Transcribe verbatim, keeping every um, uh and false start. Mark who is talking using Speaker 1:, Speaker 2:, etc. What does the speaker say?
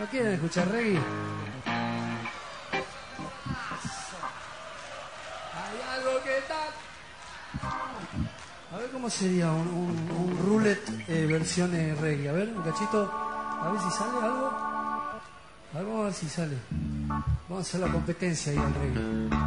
Speaker 1: ¿No quieren escuchar reggae? Hay algo que tal. A ver cómo sería un, un, un roulette eh, versión eh, reggae. A ver, un cachito. A ver si sale algo. A ver, vamos a ver si sale. Vamos a hacer la competencia ahí al reggae.